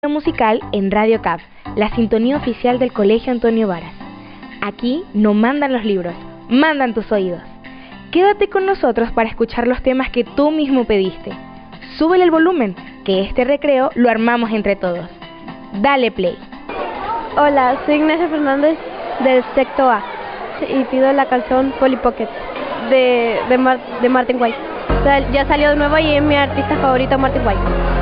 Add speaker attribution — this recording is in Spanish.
Speaker 1: Musical en Radio CAP, la sintonía oficial del Colegio Antonio Varas. Aquí no mandan los libros, mandan tus oídos. Quédate con nosotros para escuchar los temas que tú mismo pediste. Súbele el volumen, que este recreo lo armamos entre todos. Dale play.
Speaker 2: Hola, soy Ignacia Fernández del sexto A y pido la canción Polly Pocket de Martin White. Ya salió de nuevo y es mi artista favorito, Martin White.